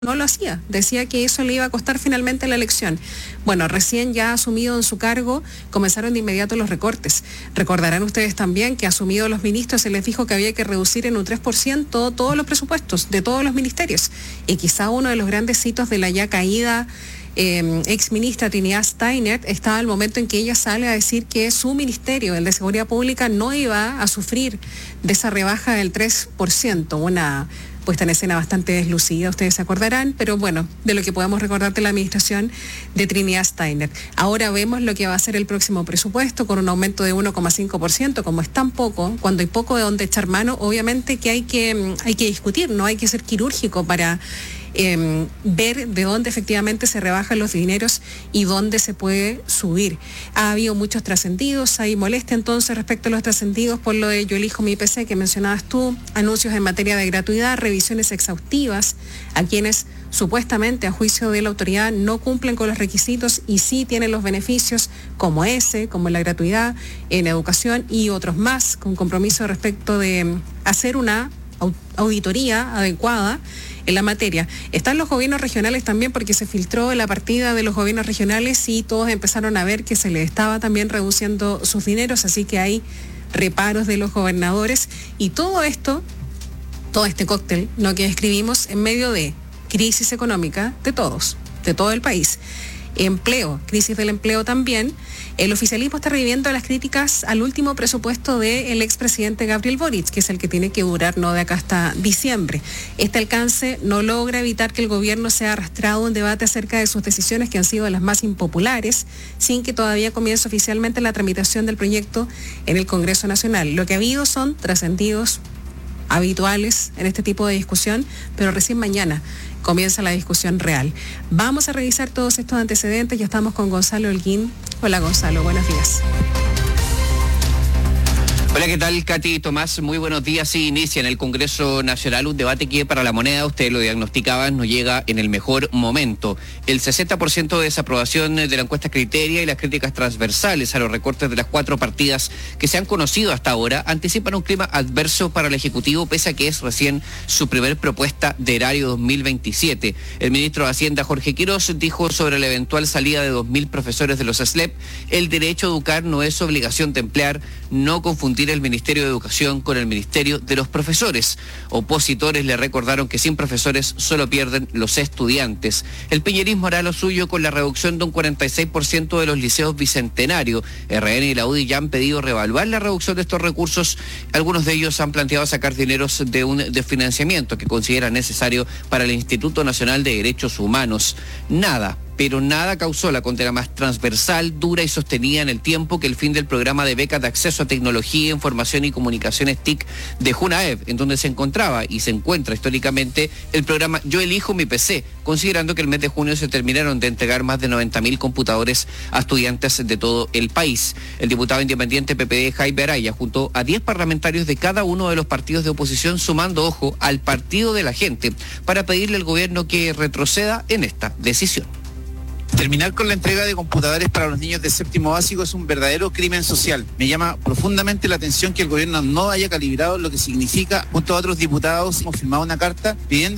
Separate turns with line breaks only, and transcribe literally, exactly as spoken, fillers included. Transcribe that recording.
no lo hacía, decía que eso le iba a costar finalmente la elección. Bueno, recién ya asumido en su cargo, comenzaron de inmediato los recortes. Recordarán ustedes también que asumido los ministros se les dijo que había que reducir en un tres por ciento todos los presupuestos de todos los ministerios. Y quizá uno de los grandes hitos de la ya caída eh, ex ministra Trinidad Steiner estaba el momento en que ella sale a decir que su ministerio, el de Seguridad Pública, no iba a sufrir de esa rebaja del tres por ciento, una puesta en escena bastante deslucida, ustedes se acordarán, pero bueno, de lo que podemos recordar de la administración de Trinidad Steiner. Ahora vemos lo que va a ser el próximo presupuesto con un aumento de uno coma cinco por ciento, como es tan poco, cuando hay poco de donde echar mano, obviamente que hay que, hay que discutir, no hay que ser quirúrgico para Eh, ver de dónde efectivamente se rebajan los dineros y dónde se puede subir. Ha habido muchos trascendidos, hay molestia entonces respecto a los trascendidos por lo de Yo elijo mi P C que mencionabas tú, anuncios en materia de gratuidad, revisiones exhaustivas a quienes supuestamente a juicio de la autoridad no cumplen con los requisitos y sí tienen los beneficios como ese, como la gratuidad en educación y otros más, con compromiso respecto de hacer una auditoría adecuada en la materia. Están los gobiernos regionales también porque se filtró la partida de los gobiernos regionales y todos empezaron a ver que se les estaba también reduciendo sus dineros, así que hay reparos de los gobernadores y todo esto, todo este cóctel, lo que describimos en medio de crisis económica de todos, de todo el país. Empleo, crisis del empleo también. El oficialismo está reviviendo las críticas al último presupuesto del expresidente Gabriel Boric, que es el que tiene que durar no de acá hasta diciembre. Este alcance no logra evitar que el gobierno sea arrastrado a un debate acerca de sus decisiones que han sido las más impopulares, sin que todavía comience oficialmente la tramitación del proyecto en el Congreso Nacional. Lo que ha habido son trascendidos habituales en este tipo de discusión, pero recién mañana comienza la discusión real. Vamos a revisar todos estos antecedentes. Ya estamos con Gonzalo Holguín. Hola Gonzalo, buenos días.
Hola, ¿qué tal, Katy y Tomás? Muy buenos días. Sí, inicia en el Congreso Nacional un debate que para la moneda, ustedes lo diagnosticaban, nos llega en el mejor momento. El sesenta por ciento de desaprobación de la encuesta Criteria y las críticas transversales a los recortes de las cuatro partidas que se han conocido hasta ahora anticipan un clima adverso para el Ejecutivo, pese a que es recién su primer propuesta de erario dos mil veintisiete. El ministro de Hacienda, Jorge Quiroz, dijo sobre la eventual salida de dos mil profesores de los S L E P, el derecho a educar no es obligación de emplear, no confundir el Ministerio de Educación con el Ministerio de los Profesores. Opositores le recordaron que sin profesores solo pierden los estudiantes. El piñerismo hará lo suyo con la reducción de un cuarenta y seis por ciento de los liceos bicentenarios. R N y la U D I ya han pedido reevaluar la reducción de estos recursos. Algunos de ellos han planteado sacar dineros de un desfinanciamiento que consideran necesario para el Instituto Nacional de Derechos Humanos. Nada. Pero nada causó la condena más transversal, dura y sostenida en el tiempo que el fin del programa de becas de acceso a tecnología, información y comunicaciones T I C de Junaev, en donde se encontraba y se encuentra históricamente el programa Yo elijo mi P C, considerando que el mes de junio se terminaron de entregar más de noventa mil computadores a estudiantes de todo el país. El diputado independiente P P D, Jaime Araya, juntó a diez parlamentarios de cada uno de los partidos de oposición, sumando, ojo, al Partido de la Gente, para pedirle al gobierno que retroceda en esta decisión.
Terminar con la entrega de computadores para los niños de séptimo básico es un verdadero crimen social. Me llama profundamente la atención que el gobierno no haya calibrado lo que significa. Junto a otros diputados hemos firmado una carta pidiendo